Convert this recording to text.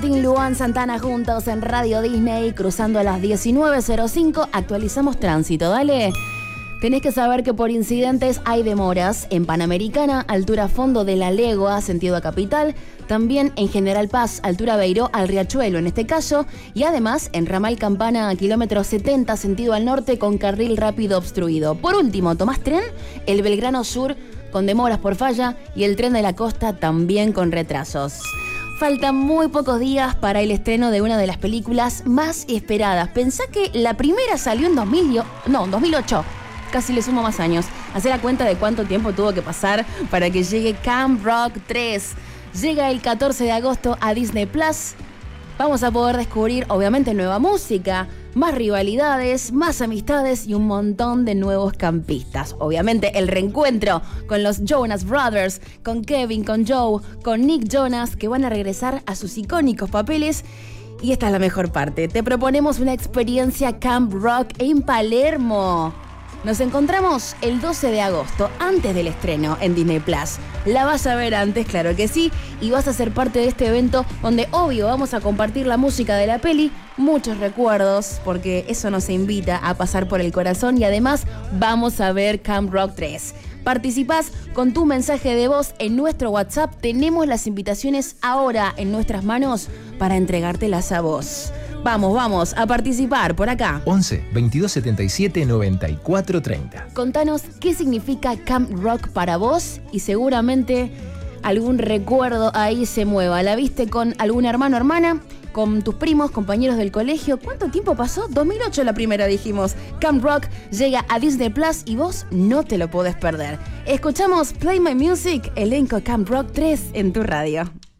Luan Santana juntos en Radio Disney, cruzando a las 19:05, actualizamos tránsito, dale. Tenés que saber que por incidentes hay demoras en Panamericana, altura fondo de La Legua, sentido a Capital, también en General Paz, altura Beiró al Riachuelo en este caso, y además en Ramal Campana, kilómetro 70, sentido al norte, con carril rápido obstruido. Por último, tomás tren, el Belgrano Sur con demoras por falla y el tren de la costa también con retrasos. Faltan muy pocos días para el estreno de una de las películas más esperadas. Pensá que la primera salió en 2008. Casi le sumo más años. Hacé la cuenta de cuánto tiempo tuvo que pasar para que llegue Camp Rock 3. Llega el 14 de agosto a Disney Plus. Vamos a poder descubrir, obviamente, nueva música, más rivalidades, más amistades y un montón de nuevos campistas. Obviamente, el reencuentro con los Jonas Brothers, con Kevin, con Joe, con Nick Jonas, que van a regresar a sus icónicos papeles. Y esta es la mejor parte. Te proponemos una experiencia Camp Rock en Palermo. Nos encontramos el 12 de agosto, antes del estreno en Disney Plus. La vas a ver antes, claro que sí, y vas a ser parte de este evento donde, obvio, vamos a compartir la música de la peli, muchos recuerdos, porque eso nos invita a pasar por el corazón, y además vamos a ver Camp Rock 3. Participás con tu mensaje de voz en nuestro WhatsApp. Tenemos las invitaciones ahora en nuestras manos para entregártelas a vos. Vamos a participar por acá. 11 22 77 94 30. Contanos qué significa Camp Rock para vos y seguramente algún recuerdo ahí se mueva. ¿La viste con algún hermano o hermana? ¿Con tus primos, compañeros del colegio? ¿Cuánto tiempo pasó? 2008 la primera dijimos. Camp Rock llega a Disney Plus y vos no te lo podés perder. Escuchamos Play My Music, elenco Camp Rock 3 en tu radio.